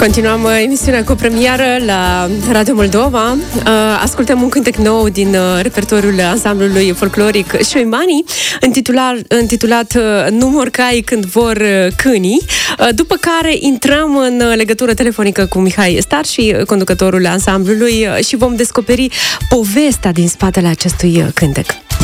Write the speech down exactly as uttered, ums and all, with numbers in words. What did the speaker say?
Continuăm emisiunea cu premieră la Radio Moldova. Ascultăm un cântec nou din repertoriul ansamblului folcloric Șoimanii, intitulat, intitulat Nu mor cai când vor câinii, după care intrăm în legătură telefonică cu Mihai Star și conducătorul ansamblului și vom descoperi povestea din spatele acestui cântec.